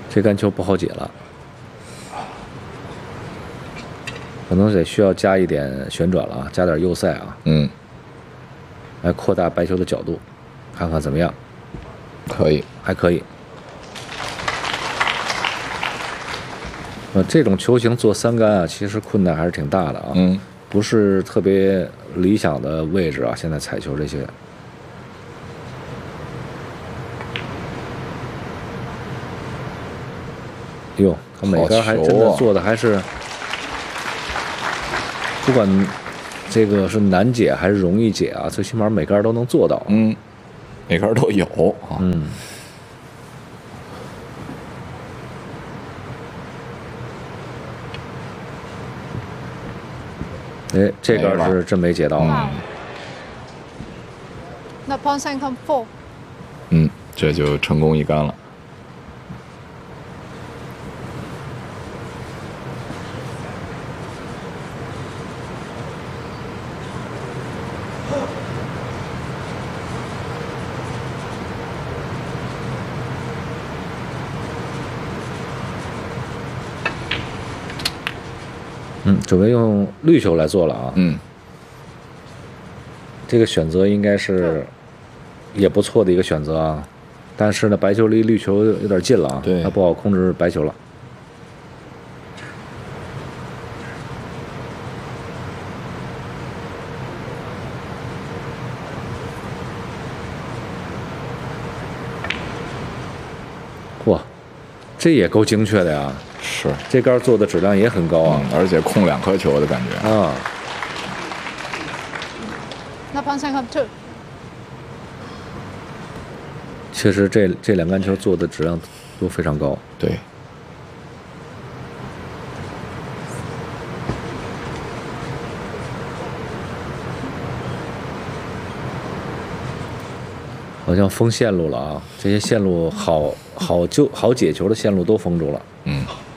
这杆球不好解了，可能得需要加一点旋转了啊，加点右塞啊，来扩大白球的角度，看看怎么样？ 可以， 还可以。这种球型做3杆啊，其实困难还是挺大的啊，不是特别理想的位置啊。现在彩球这些，哟，他每杆还真的做的还是，不管这个是难解还是容易解啊，最起码每杆都能做到。 每杆都有啊。 哎，这杆是真没解到。 那 pawn second four。 这就成功1杆了。 准备用绿球来做了啊。这个选择应该是也不错的一个选择啊，但是呢，白球离绿球有点近了啊， 对， 它不好控制白球了。哇，这也够精确的呀！ 是， 这杆做的质量也很高啊， 而且控2颗球的感觉啊。 那 pawn second two。 确实这2杆球做的质量都非常高。 对。 好像封线路了啊！这些线路好解球的线路都封住了。